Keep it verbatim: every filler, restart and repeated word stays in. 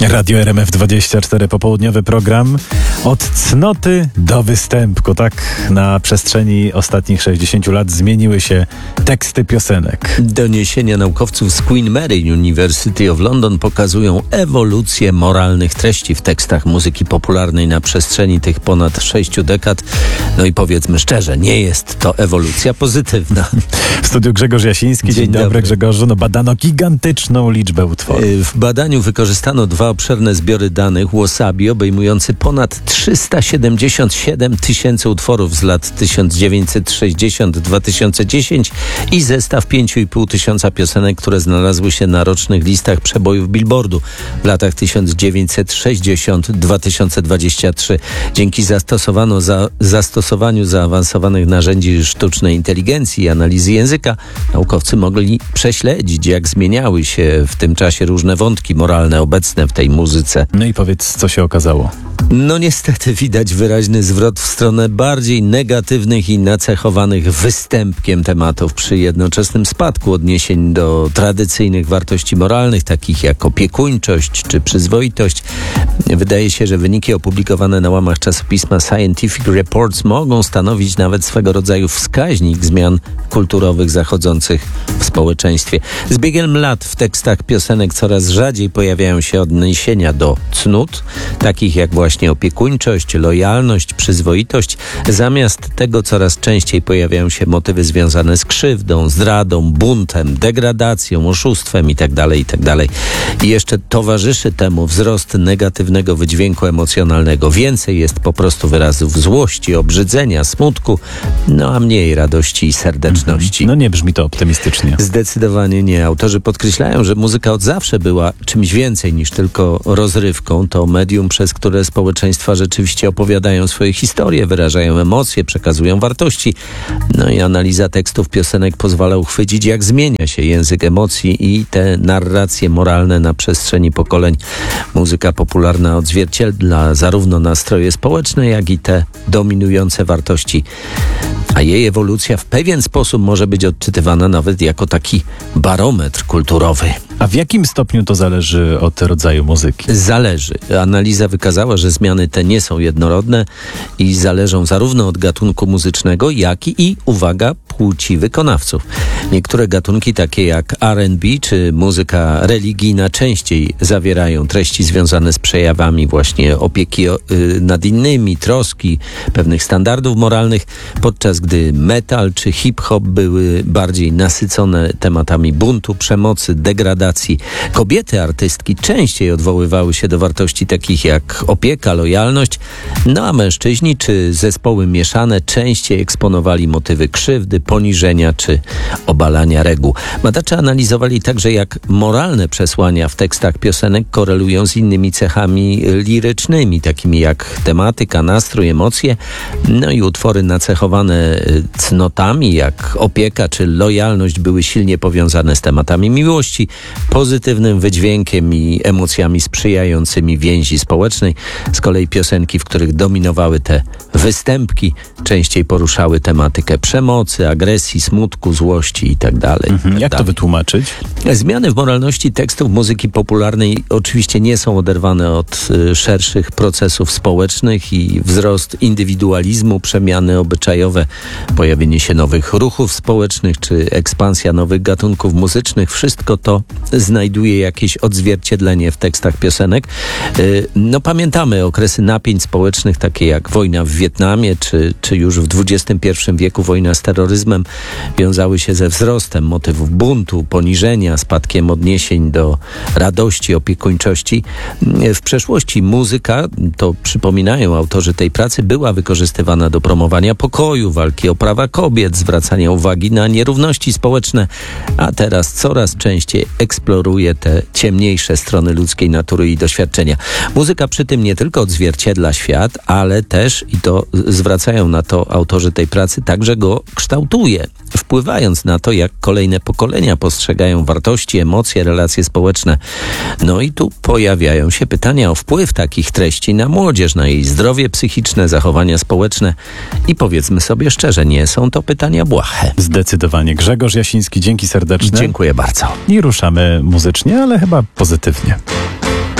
Radio R M F dwadzieścia cztery, popołudniowy program od cnoty do występku. Tak na przestrzeni ostatnich sześćdziesięciu lat zmieniły się teksty piosenek. Doniesienia naukowców z Queen Mary University of London pokazują ewolucję moralnych treści w tekstach muzyki popularnej na przestrzeni tych ponad sześciu dekad. No i powiedzmy szczerze, nie jest to ewolucja pozytywna. W studiu Grzegorz Jasiński. Dzień, Dzień dobry, dobry Grzegorzu. No badano gigantyczną liczbę utworów. W badaniu wykorzystano dwa obszerne zbiory danych Wasabi obejmujący ponad trzysta siedemdziesiąt siedem tysięcy utworów z lat tysiąc dziewięćset sześćdziesiąt do dwa tysiące dziesięć i zestaw pięć i pół tysiąca piosenek, które znalazły się na rocznych listach przebojów Billboardu w latach tysiąc dziewięćset sześćdziesiąt do dwa tysiące dwudziestego trzeciego. Dzięki zastosowano za, zastosowaniu zaawansowanych narzędzi sztucznej inteligencji i analizy języka naukowcy mogli prześledzić, jak zmieniały się w tym czasie różne wątki moralne obecne w tej muzyce. No i powiedz, co się okazało? No niestety widać wyraźny zwrot w stronę bardziej negatywnych i nacechowanych występkiem tematów przy jednoczesnym spadku odniesień do tradycyjnych wartości moralnych, takich jak opiekuńczość czy przyzwoitość. Wydaje się, że wyniki opublikowane na łamach czasopisma Scientific Reports mogą stanowić nawet swego rodzaju wskaźnik zmian kulturowych zachodzących w społeczeństwie. Z biegiem lat w tekstach piosenek coraz rzadziej pojawiają się odniesienia do cnót, takich jak właśnie opiekuńczość, lojalność, przyzwoitość. Zamiast tego coraz częściej pojawiają się motywy związane z krzywdą, zdradą, buntem, degradacją, oszustwem itd., itd. I jeszcze towarzyszy temu wzrost negatywnego wydźwięku emocjonalnego. Więcej jest po prostu wyrazów złości, obrzydzenia, smutku, no a mniej radości i serdeczności. No nie brzmi to optymistycznie. Zdecydowanie nie. Autorzy podkreślają, że muzyka od zawsze była czymś więcej niż tylko rozrywką. To medium, przez które społeczeństwa rzeczywiście opowiadają swoje historie, wyrażają emocje, przekazują wartości. No i analiza tekstów piosenek pozwala uchwycić, jak zmienia się język emocji i te narracje moralne na przestrzeni pokoleń. Muzyka popularna odzwierciedla zarówno nastroje społeczne, jak i te dominujące wartości. A jej ewolucja w pewien sposób może być odczytywana nawet jako taki barometr kulturowy. A w jakim stopniu to zależy od rodzaju muzyki? Zależy. Analiza wykazała, że zmiany te nie są jednorodne i zależą zarówno od gatunku muzycznego, jak i, uwaga, płci wykonawców. Niektóre gatunki, takie jak R and B czy muzyka religijna, częściej zawierają treści związane z przejawami właśnie opieki nad innymi, troski, pewnych standardów moralnych, podczas gdy metal czy hip-hop były bardziej nasycone tematami buntu, przemocy, degradacji. Kobiety artystki częściej odwoływały się do wartości takich jak opieka, lojalność, no a mężczyźni czy zespoły mieszane częściej eksponowali motywy krzywdy, poniżenia czy obalania reguł. Badacze analizowali także, jak moralne przesłania w tekstach piosenek korelują z innymi cechami lirycznymi, takimi jak tematyka, nastrój, emocje, no i utwory nacechowane cnotami, jak opieka czy lojalność, były silnie powiązane z tematami miłości, pozytywnym wydźwiękiem i emocjami sprzyjającymi więzi społecznej. Z kolei piosenki, w których dominowały te występki, częściej poruszały tematykę przemocy, agresji, smutku, złości itd. Mhm. Jak to wytłumaczyć? Zmiany w moralności tekstów muzyki popularnej oczywiście nie są oderwane od y, szerszych procesów społecznych i wzrost indywidualizmu, przemiany obyczajowe, pojawienie się nowych ruchów społecznych czy ekspansja nowych gatunków muzycznych, wszystko to znajduje jakieś odzwierciedlenie w tekstach piosenek. Y, no pamiętamy okresy napięć społecznych, takie jak wojna w Wietnamie, czy, czy już w dwudziestym pierwszym wieku wojna z terroryzmem, wiązały się ze wzrostem motywów buntu, poniżenia, spadkiem odniesień do radości, opiekuńczości. W przeszłości muzyka, to przypominają autorzy tej pracy, była wykorzystywana do promowania pokoju, walki o prawa kobiet, zwracania uwagi na nierówności społeczne, a teraz coraz częściej eksploruje te ciemniejsze strony ludzkiej natury i doświadczenia. Muzyka przy tym nie tylko odzwierciedla świat, ale też, i to zwracają na to autorzy tej pracy, także go kształtuje, wpływając na to, jak kolejne pokolenia postrzegają wartości, emocje, relacje społeczne. No i tu pojawiają się pytania o wpływ takich treści na młodzież, na jej zdrowie psychiczne, zachowania społeczne i powiedzmy sobie szczerze, nie są to pytania błahe. Zdecydowanie. Grzegorz Jasiński, dzięki serdeczne. Dziękuję bardzo. I ruszamy muzycznie, ale chyba pozytywnie.